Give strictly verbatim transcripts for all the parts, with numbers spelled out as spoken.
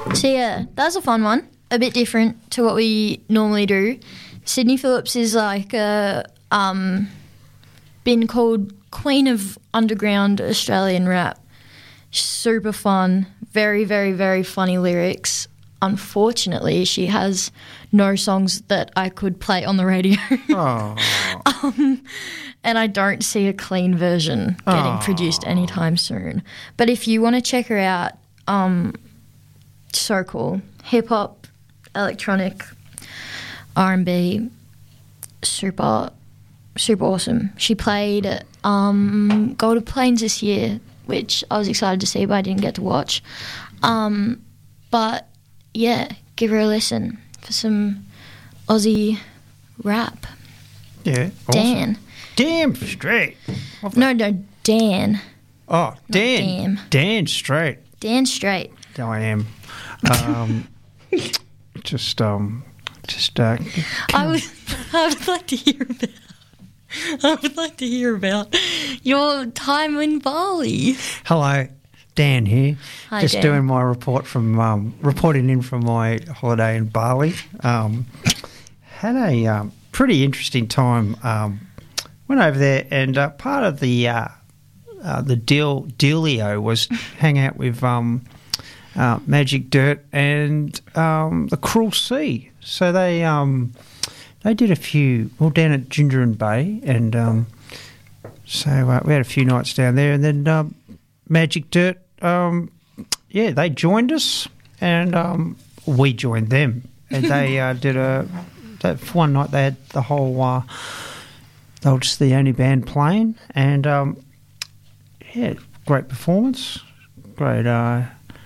So yeah, that's a fun one. A bit different to what we normally do. Sydney Phillips is like a, um, been called Queen of Underground Australian Rap. Super fun, very, very, very funny lyrics. Unfortunately, she has no songs that I could play on the radio. Oh. um, and I don't see a clean version getting Oh. produced anytime soon. But if you want to check her out, um, so cool. Hip-hop, electronic, R and B, super, super awesome. She played um, Golden Plains this year, which I was excited to see, but I didn't get to watch. Um, but, yeah, give her a listen for some Aussie rap. Yeah. Awesome. Dan. Damn straight. No, no, Dan. Oh, Dan. damn. Dan straight. Dan Straight. I am. Um, just, um, just, uh, I would, I would like to hear about. I would like to hear about your time in Bali. hello, Dan here. Hi, just Dan. doing my report from, um, reporting in from my holiday in Bali. Um, had a um, pretty interesting time. Um, went over there, and uh, part of the uh, uh, the deal dealio was hang out with um, uh, Magic Dirt and um, the Cruel Sea. So they um, they did a few well down at Gingerin Bay, and um, so uh, we had a few nights down there, and then um, Magic Dirt, um, yeah, they joined us, and um, we joined them, and they uh, did a that for one night they had the whole. Uh, they were just the only band playing, and um, yeah, great performance, great. Uh,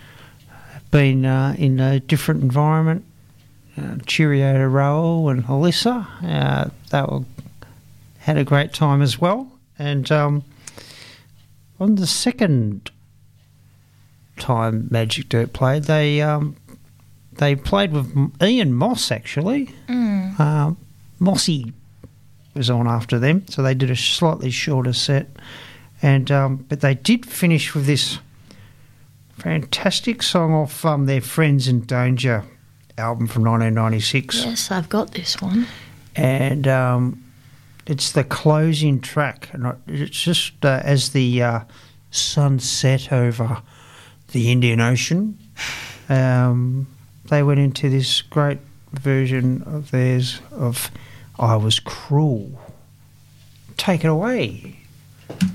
been uh, in a different environment. Uh, cheerio to Raoul and Alyssa. Uh, they were, had a great time as well. And um, on the second time Magic Dirt played, they um, they played with Ian Moss actually. Mm. Uh, Mossy was on after them, so they did a slightly shorter set. And um, but they did finish with this fantastic song off um, their Friends in Danger album from nineteen ninety-six. Yes, I've got this one. And um, it's the closing track. And it's just uh, as the uh, sun set over the Indian Ocean, um, they went into this great version of theirs of I Was Cruel. Take it away.